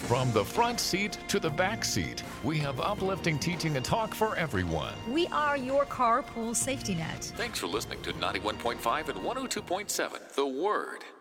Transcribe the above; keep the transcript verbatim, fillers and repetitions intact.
From the front seat to the back seat, we have uplifting teaching and talk for everyone. We are your carpool safety net. Thanks for listening to ninety-one point five and one oh two point seven, The Word.